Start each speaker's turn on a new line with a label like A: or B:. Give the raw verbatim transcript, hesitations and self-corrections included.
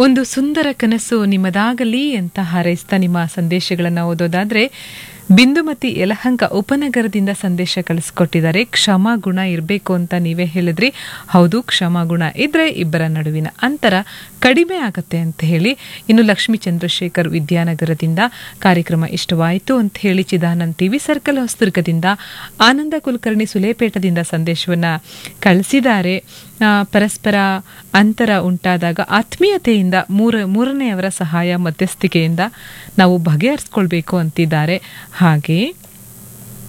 A: ಒಂದು ಸುಂದರ ಕನಸು ನಿಮ್ಮದಾಗಲಿ ಅಂತ ಹಾರೈಸ್ತಾ ನಿಮ್ಮ ಸಂದೇಶಗಳನ್ನು ಓದೋದಾದ್ರೆ ಬಿಂದುಮತಿ ಯಲಹಂಕ ಉಪನಗರದಿಂದ ಸಂದೇಶ ಕಳಿಸ್ಕೊಟ್ಟಿದ್ದಾರೆ. ಕ್ಷಮಾ ಗುಣ ಇರಬೇಕು ಅಂತ ನೀವೇ ಹೇಳಿದ್ರಿ. ಹೌದು, ಕ್ಷಮಾ ಗುಣ ಇದ್ರೆ ಇಬ್ಬರ ನಡುವಿನ ಅಂತರ ಕಡಿಮೆ ಆಗತ್ತೆ ಅಂತ ಹೇಳಿ. ಇನ್ನು ಲಕ್ಷ್ಮೀ ಚಂದ್ರಶೇಖರ್ ವಿದ್ಯಾನಗರದಿಂದ ಕಾರ್ಯಕ್ರಮ ಇಷ್ಟವಾಯಿತು ಅಂತ ಹೇಳಿ ಚಿದಾನಂದ್ ಟಿವಿ ಸರ್ಕಲ್ ಹೊಸದುರ್ಗದಿಂದ, ಆನಂದ ಕುಲಕರ್ಣಿ ಸುಲೇಪೇಟದಿಂದ ಸಂದೇಶವನ್ನ ಕಳಿಸಿದ್ದಾರೆ. ಪರಸ್ಪರ ಅಂತರ ಉಂಟಾದಾಗ ಆತ್ಮೀಯತೆಯಿಂದ ಮೂರ ಮೂರನೆಯವರ ಸಹಾಯ ಮಧ್ಯಸ್ಥಿಕೆಯಿಂದ ನಾವು ಬಗೆಹರಿಸ್ಕೊಳ್ಬೇಕು ಅಂತಿದ್ದಾರೆ. ಹಾಗೆ